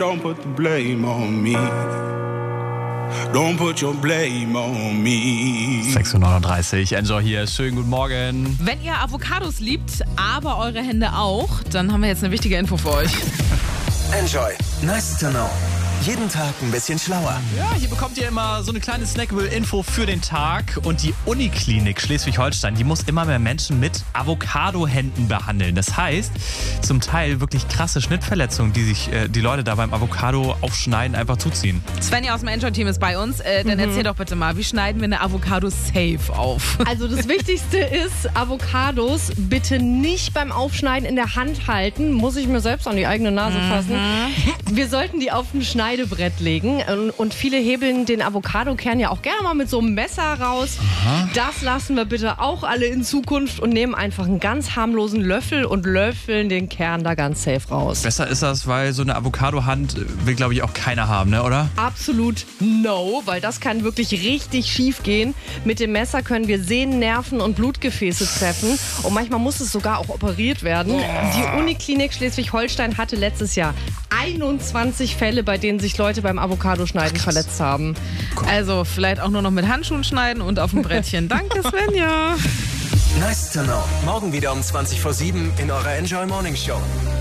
Don't put the blame on me. Don't put your blame on me. 6:39 Uhr, Enjoy hier. Schönen guten Morgen. Wenn ihr Avocados liebt, aber eure Hände auch, dann haben wir jetzt eine wichtige Info für euch. Enjoy. Nice to know. Jeden Tag ein bisschen schlauer. Ja, hier bekommt ihr immer so eine kleine Snackable-Info für den Tag. Und die Uniklinik Schleswig-Holstein, die muss immer mehr Menschen mit Avocado-Händen behandeln. Das heißt, zum Teil wirklich krasse Schnittverletzungen, die sich die Leute da beim Avocado aufschneiden, einfach zuziehen. Svenja aus dem Enjoy-Team ist bei uns. Dann erzähl doch bitte mal, wie schneiden wir eine Avocado safe auf? Also das Wichtigste ist, Avocados bitte nicht beim Aufschneiden in der Hand halten. Muss ich mir selbst an die eigene Nase fassen. Wir sollten die auf ein Schneidebrett legen. Und viele hebeln den Avocadokern ja auch gerne mal mit so einem Messer raus. Das lassen wir bitte auch alle in Zukunft und nehmen einfach einen ganz harmlosen Löffel und löffeln den Kern da ganz safe raus. Besser ist das, weil so eine Avocado-Hand will, glaube ich, auch keiner haben, ne, oder? Absolut no, weil das kann wirklich richtig schief gehen. Mit dem Messer können wir Sehnen, Nerven und Blutgefäße treffen und manchmal muss es sogar auch operiert werden. Die Uniklinik Schleswig-Holstein hatte letztes Jahr 21 Fälle, bei denen sich Leute beim Avocadoschneiden verletzt haben. Also vielleicht auch nur noch mit Handschuhen schneiden und auf dem Brettchen. Danke, Svenja. Nice to know. Morgen wieder um 20:07 in eurer Enjoy Morning Show.